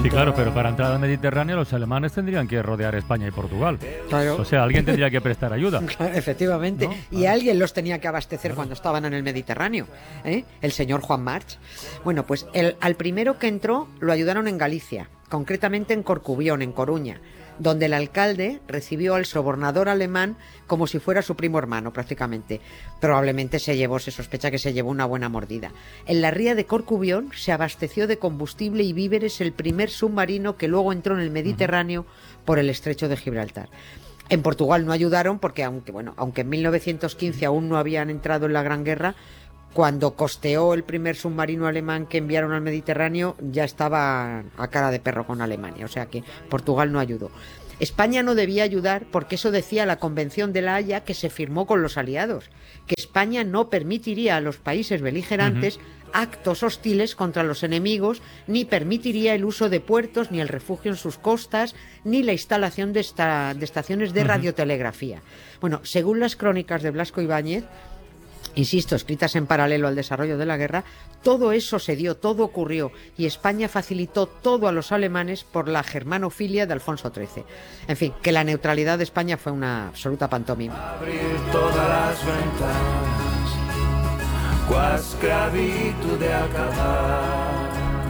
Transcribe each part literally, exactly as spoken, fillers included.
Sí, claro, pero para entrar al Mediterráneo los alemanes tendrían que rodear España y Portugal. Claro. O sea, alguien tendría que prestar ayuda. Claro, efectivamente. ¿No? Y alguien los tenía que abastecer claro. cuando estaban en el Mediterráneo, ¿eh? El señor Juan March. Bueno, pues el, al primero que entró lo ayudaron en Galicia, concretamente en Corcubión, en Coruña, donde el alcalde recibió al sobornador alemán como si fuera su primo hermano prácticamente. Probablemente se llevó, se sospecha que se llevó una buena mordida. En la ría de Corcubión se abasteció de combustible y víveres el primer submarino que luego entró en el Mediterráneo uh-huh. por el estrecho de Gibraltar. En Portugal no ayudaron porque, aunque, bueno, aunque en mil novecientos quince aún no habían entrado en la Gran Guerra, cuando costeó el primer submarino alemán que enviaron al Mediterráneo, ya estaba a cara de perro con Alemania, o sea que Portugal no ayudó. España no debía ayudar porque eso decía la Convención de la Haya que se firmó con los aliados, que España no permitiría a los países beligerantes uh-huh. actos hostiles contra los enemigos, ni permitiría el uso de puertos, ni el refugio en sus costas, ni la instalación de, esta, de estaciones de uh-huh. radiotelegrafía. Bueno, según las crónicas de Blasco Ibáñez, insisto, escritas en paralelo al desarrollo de la guerra, todo eso se dio, todo ocurrió, y España facilitó todo a los alemanes por la germanofilia de Alfonso trece. En fin, que la neutralidad de España fue una absoluta pantomima. Abrir todas las ventanas, cuas esclavitud de acabar.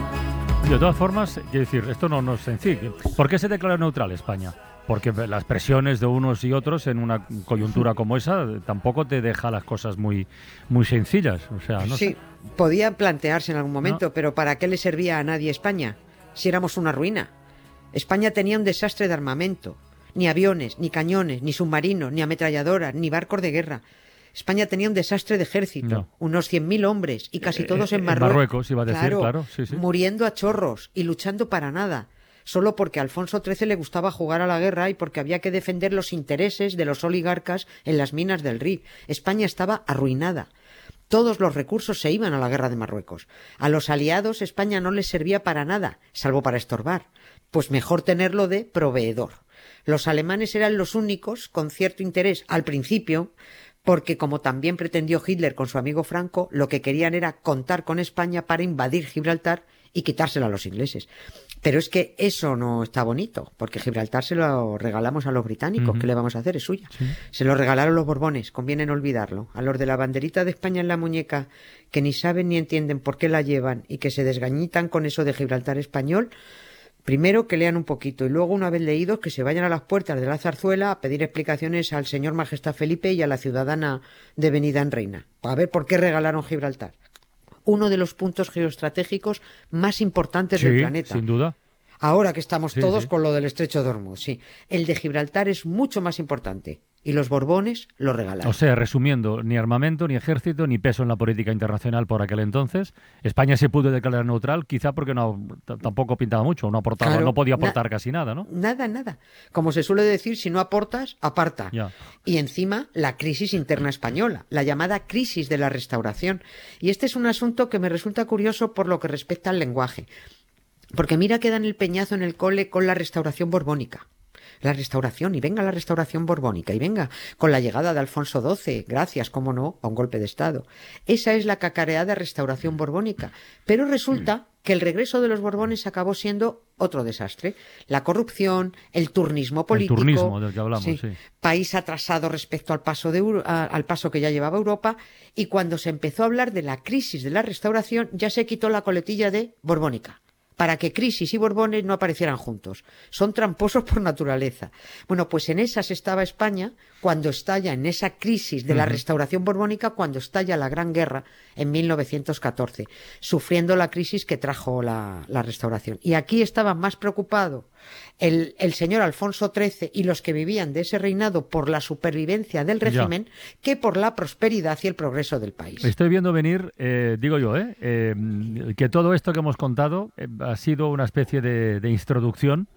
De todas formas, quiero decir, esto no, no es sencillo. ¿Por qué se declaró neutral España? Porque las presiones de unos y otros en una coyuntura como esa tampoco te deja las cosas muy, muy sencillas. O sea, no sí, sé. Podía plantearse en algún momento, ¿No? Pero ¿para qué le servía a nadie España? Si éramos una ruina. España tenía un desastre de armamento. Ni aviones, ni cañones, ni submarinos, ni ametralladoras, ni barcos de guerra. España tenía un desastre de ejército, no. unos cien mil hombres, y casi todos en Marruecos. En Marruecos, iba a decir, claro, claro sí, sí. muriendo a chorros y luchando para nada. Solo porque a Alfonso trece le gustaba jugar a la guerra y porque había que defender los intereses de los oligarcas en las minas del Rif. España estaba arruinada. Todos los recursos se iban a la guerra de Marruecos. A los aliados España no les servía para nada, salvo para estorbar. Pues mejor tenerlo de proveedor. Los alemanes eran los únicos con cierto interés al principio, porque como también pretendió Hitler con su amigo Franco, lo que querían era contar con España para invadir Gibraltar y quitárselo a los ingleses. Pero es que eso no está bonito, porque Gibraltar se lo regalamos a los británicos. Uh-huh. ¿Qué le vamos a hacer? Es suya. Sí. Se lo regalaron los Borbones, conviene no olvidarlo. A los de la banderita de España en la muñeca, que ni saben ni entienden por qué la llevan y que se desgañitan con eso de Gibraltar español, primero que lean un poquito y luego, una vez leídos, que se vayan a las puertas de la Zarzuela a pedir explicaciones al señor Majestad Felipe y a la ciudadana devenida en reina, para ver por qué regalaron Gibraltar. Uno de los puntos geoestratégicos más importantes sí, del planeta. Sin duda. Ahora que estamos sí, todos sí. con lo del estrecho de Hormuz, sí. El de Gibraltar es mucho más importante. Y los Borbones lo regalaron. O sea, resumiendo, ni armamento, ni ejército, ni peso en la política internacional por aquel entonces. España se pudo declarar neutral, quizá porque no t- tampoco pintaba mucho, no aportaba, claro, no podía aportar na- casi nada, ¿no? Nada, nada. Como se suele decir, si no aportas, aparta. Ya. Y encima, la crisis interna española, la llamada crisis de la Restauración. Y este es un asunto que me resulta curioso por lo que respecta al lenguaje. Porque mira que dan el peñazo en el cole con la Restauración borbónica. La restauración, y venga la restauración borbónica, y venga con la llegada de Alfonso doce, gracias, cómo no, a un golpe de Estado. Esa es la cacareada restauración borbónica. Pero resulta que el regreso de los Borbones acabó siendo otro desastre. La corrupción, el turnismo político. El turnismo del que hablamos, sí, sí. País atrasado respecto al paso, de Euro, a, al paso que ya llevaba Europa. Y cuando se empezó a hablar de la crisis de la restauración, ya se quitó la coletilla de borbónica, para que crisis y Borbones no aparecieran juntos. Son tramposos por naturaleza. Bueno, pues en esas estaba España cuando estalla, en esa crisis de la restauración borbónica, cuando estalla la Gran Guerra en mil novecientos catorce, sufriendo la crisis que trajo la, la restauración. Y aquí estaba más preocupado el, el señor Alfonso trece y los que vivían de ese reinado por la supervivencia del régimen, ya, que por la prosperidad y el progreso del país. Estoy viendo venir, eh, digo yo, eh, eh, que todo esto que hemos contado eh, ha sido una especie de, de introducción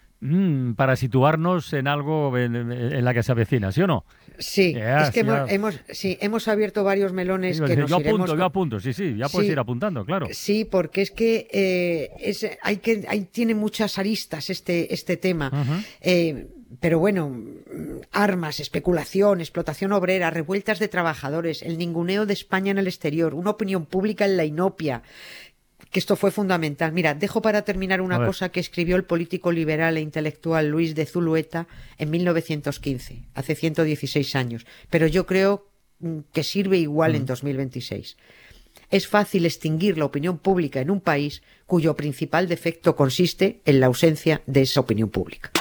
mmm, para situarnos en algo en, en la que se avecina, ¿sí o no? Sí, ya, es que sí, hemos, hemos, sí, hemos abierto varios melones sí, que yo nos apunto, iremos... yo apunto, sí, sí, ya puedes sí, ir apuntando, claro. Sí, porque es que, eh, es, hay que hay, tiene muchas aristas este, este tema. Uh-huh. Eh, pero bueno, armas, especulación, explotación obrera, revueltas de trabajadores, el ninguneo de España en el exterior, una opinión pública en la inopia, que esto fue fundamental. Mira, dejo para terminar una cosa que escribió el político liberal e intelectual Luis de Zulueta en mil novecientos quince, hace ciento dieciséis años, pero yo creo que sirve igual mm. en dos mil veintiséis. Es fácil extinguir la opinión pública en un país cuyo principal defecto consiste en la ausencia de esa opinión pública.